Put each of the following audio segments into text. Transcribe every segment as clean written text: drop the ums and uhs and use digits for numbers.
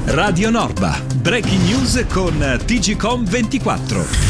Radio Norba, breaking news con TGCOM24.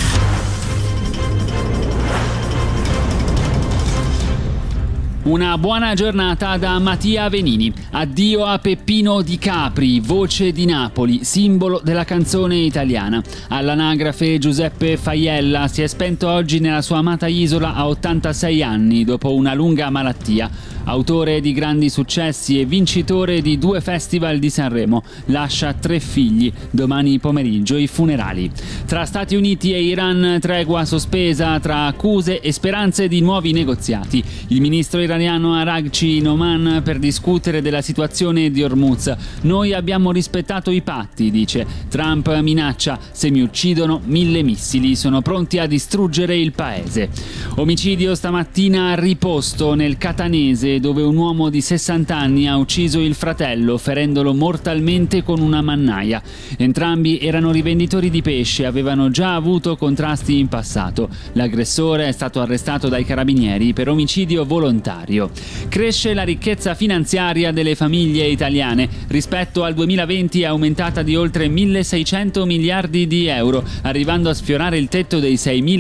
Una buona giornata da Mattia Venini. Addio a Peppino Di Capri, voce di Napoli, simbolo della canzone italiana. All'anagrafe Giuseppe Faiella si è spento oggi nella sua amata isola a 86 anni dopo una lunga malattia. Autore di grandi successi e vincitore di 2 festival di Sanremo, lascia 3 figli. Domani pomeriggio i funerali. Tra Stati Uniti e Iran tregua sospesa tra accuse e speranze di nuovi negoziati. Il ministro iraniano Araghchi in Oman per discutere della situazione di Hormuz. Noi abbiamo rispettato i patti, dice. Trump minaccia: se mi uccidono 1000 missili, sono pronti a distruggere il paese. Omicidio stamattina a Riposto, nel Catanese, dove un uomo di 60 anni ha ucciso il fratello ferendolo mortalmente con una mannaia. Entrambi erano rivenditori di pesce e avevano già avuto contrasti in passato. L'aggressore è stato arrestato dai carabinieri per omicidio volontario. Cresce la ricchezza finanziaria delle famiglie italiane. Rispetto al 2020 è aumentata di oltre 1.600 miliardi di euro, arrivando a sfiorare il tetto dei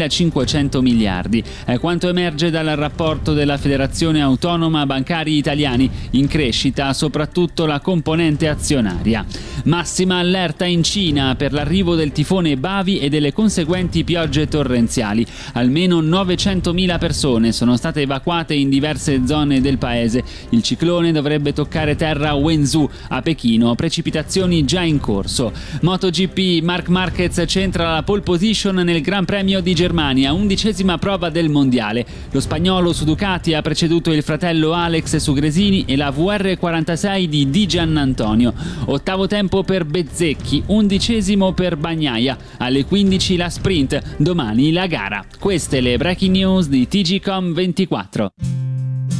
6.500 miliardi. È quanto emerge dal rapporto della Federazione Autonoma Bancari Italiani, in crescita soprattutto la componente azionaria. Massima allerta in Cina per l'arrivo del tifone Bavi e delle conseguenti piogge torrenziali. Almeno 900.000 persone sono state evacuate in diverse zone del paese. Il ciclone dovrebbe toccare terra a Wenzhou, a Pechino, precipitazioni già in corso. MotoGP, Marc Marquez centra la pole position nel Gran Premio di Germania, 11ª prova del mondiale. Lo spagnolo su Ducati ha preceduto il fratello Alex su Gresini e la VR46 di Di Giannantonio. 8º tempo per Bezzecchi, 11º per Bagnaia. Alle 15 la sprint, domani la gara. Queste le breaking news di TGCOM24.